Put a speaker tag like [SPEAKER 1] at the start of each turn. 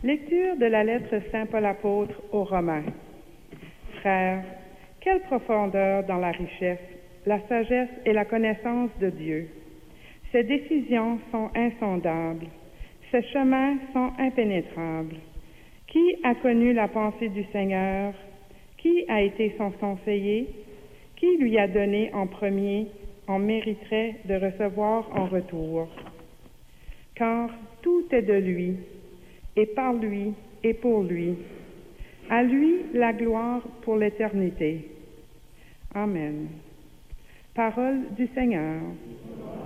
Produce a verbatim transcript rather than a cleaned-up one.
[SPEAKER 1] Lecture de la lettre Saint Paul apôtre aux Romains. Frères, quelle profondeur dans la richesse, la sagesse et la connaissance de Dieu. Ses décisions sont insondables, ses chemins sont impénétrables. Qui a connu la pensée du Seigneur? Qui a été son conseiller? Qui lui a donné en premier, en mériterait de recevoir en retour? Car tout est de lui, et par lui, et pour lui. À lui la gloire pour l'éternité. Amen. Parole du Seigneur.